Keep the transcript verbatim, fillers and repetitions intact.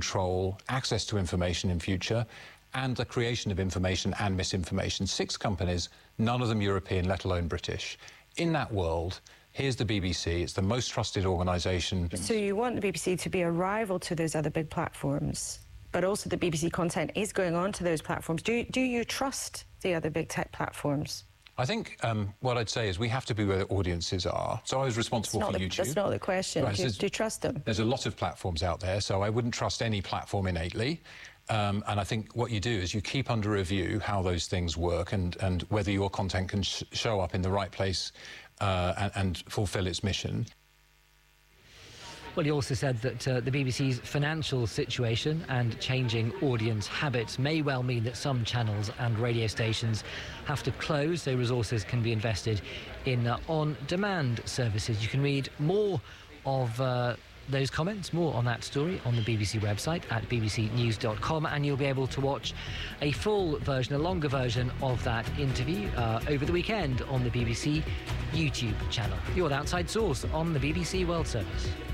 control access to information in future and the creation of information and misinformation. Six companies, none of them European, let alone British. In that world, here's the B B C. It's the most trusted organisation. So you want the B B C to be a rival to those other big platforms, but also the B B C content is going on to those platforms. Do you, do you trust the other big tech platforms? I think um, what I'd say is we have to be where the audiences are. So I was responsible for the, YouTube. That's not the question. Right, do, do you trust them? There's a lot of platforms out there, so I wouldn't trust any platform innately. Um, and I think what you do is you keep under review how those things work and, and whether your content can sh show up in the right place uh, and, and fulfil its mission. Well, he also said that uh, the B B C's financial situation and changing audience habits may well mean that some channels and radio stations have to close so resources can be invested in uh, on-demand services. You can read more of uh, those comments, more on that story on the B B C website at b b c news dot com, and you'll be able to watch a full version, a longer version of that interview uh, over the weekend on the B B C YouTube channel. You're the Outside Source on the B B C World Service.